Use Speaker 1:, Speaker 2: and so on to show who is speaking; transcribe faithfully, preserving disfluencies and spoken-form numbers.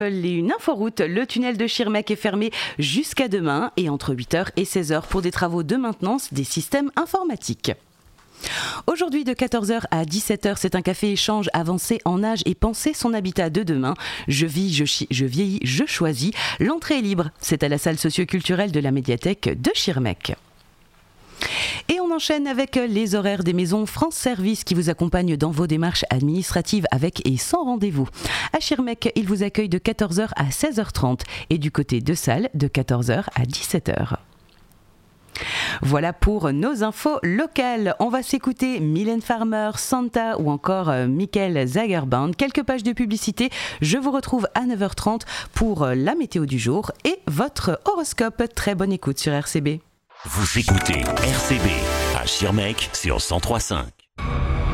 Speaker 1: Les- Une inforoute, le tunnel de Schirmeck est fermé jusqu'à demain et entre huit heures et seize heures pour des travaux de maintenance des systèmes informatiques. Aujourd'hui de quatorze heures à dix-sept heures, c'est un café échange avancé en âge et penser son habitat de demain. Je vis, je, chi- je vieillis, je choisis. L'entrée est libre, c'est à la salle socio-culturelle de la médiathèque de Schirmeck. Et on enchaîne avec les horaires des maisons France Service qui vous accompagnent dans vos démarches administratives avec et sans rendez-vous. À Schirmeck, ils vous accueillent de quatorze heures à seize heures trente et du côté de Salles de quatorze heures à dix-sept heures. Voilà pour nos infos locales. On va s'écouter Mylène Farmer, Santa ou encore euh, Michael Zagerband. Quelques pages de publicité. Je vous retrouve à neuf heures trente pour euh, la météo du jour et votre horoscope. Très bonne écoute sur R C B.
Speaker 2: Vous écoutez R C B à Schirmeck sur cent trois virgule cinq.